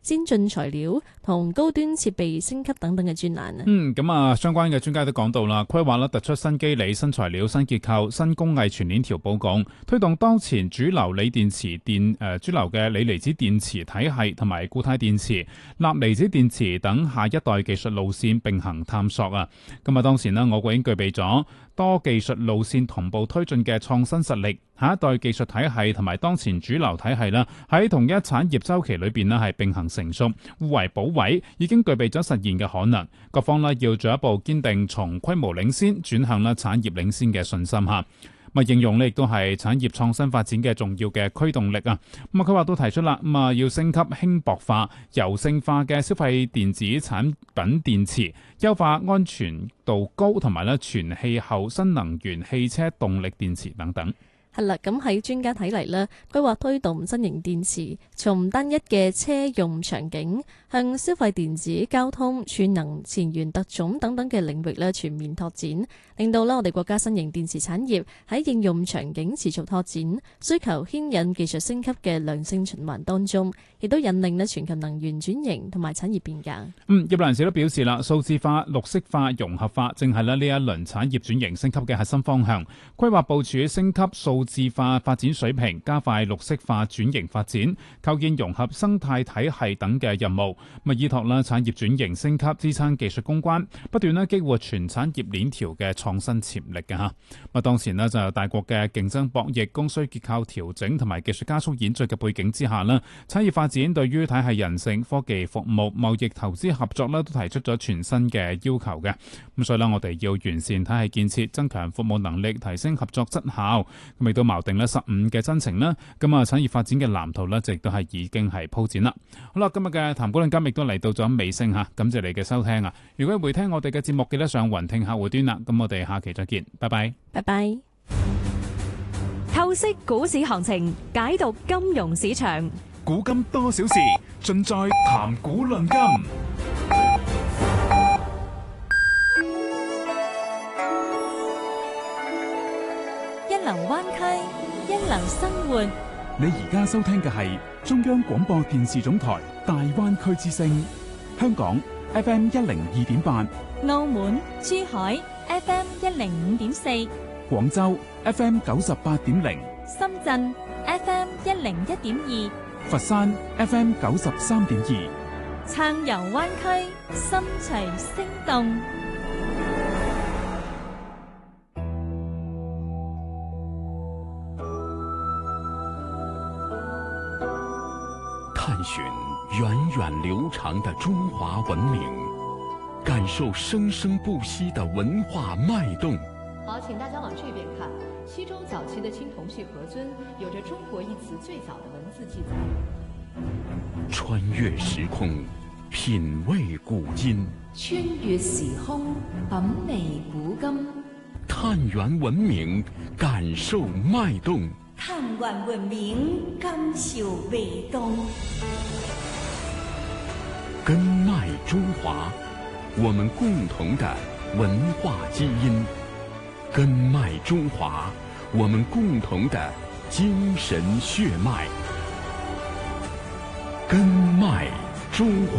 先進材料同高端設備升級等等嘅專欄。 咁啊，相關嘅專家都講到啦，規劃啦突出新機理、新材料、新結構、新工藝全鏈條佈局，推動當前主流鋰電池主流嘅鋰離子電池體系同埋固態電池、鈉離子電池等下一代技術路線並行探索啊。咁啊，當前呢，我國已經具備咗多技術路線同步推進嘅創新實力，下一代技術體系同埋當前主流體系啦，喺同一產業周期裏邊呢係並行成熟，互為補位，已經具備咗實現嘅可能。各方呢要進一步堅定從規模領先轉向啦產業領先嘅信心嚇。應用呢亦都係產業創新發展嘅重要嘅驅動力啊！佢話都提出啦，要升級輕薄化、柔性化嘅消費電子產品電池，優化安全度高同埋全氣候新能源汽車動力電池等等。 係啦，咁喺專家睇嚟呢，規劃推動新型電池從單一嘅車用場景向消費電子、交通、儲能、前沿特種等等嘅領域呢全面拓展，令到我哋國家新型電池產業喺應用場景持續拓展，需求牽引技術升級嘅良性循環當中，亦都引領全球能源轉型同埋產業變革。 業內人士都表示啦，數字化、綠色化、融合化正係呢一輪產業轉型升級嘅核心方向，規劃部署升級數字化發展水平，加快綠色化轉型發展，構建融合生態體系等嘅任務，依託啦產業轉型升級，支撐技術攻關，不斷激活全產業鏈條嘅創新潛力嘅嚇。當前就有大國嘅競爭博弈、供需結構調整同埋技術加速演進嘅背景之下啦，產業發展對於體系人性、科技服務、貿易投資合作都提出咗全新嘅要求嘅。所以我哋要完善體系建設，增強服務能力，提升合作質效，亦都錨定15嘅真情啦。咁產業發展嘅藍圖亦都係已經係鋪展啦。好啦，今日嘅談股論金亦都嚟到咗尾聲嚇，感謝你嘅收聽啊！如果回聽我哋嘅節目，記得上雲聽客戶端啦。咁我哋下期再見，拜拜， 拜拜。 透析股市行情，解讀金融市場， 古今多少事，盡在談股論金。 一流灣區，一流生活。 你而家收聽嘅係中央廣播電視總台大灣區之聲，香港 FM 102.8， 澳門、珠海 FM 105.4， 廣州 FM 98.0， 深圳 FM 101.2， 佛山 FM 93.2， 暢遊灣區，心隨聲動。 探尋源遠流長的中華文明，感受生生不息的文化脈動。 好，請大家往這邊看。西周早期的青銅器盒尊有着中國一詞最早的文字記載。 穿越時空，品味古今。 穿越時空，品味古今。 探源文明，感受脈動。 探源文明，感受脈動。 根脈中華，我們共同的文化基因。根脈中華，我們共同的精神血脈。根脈中華。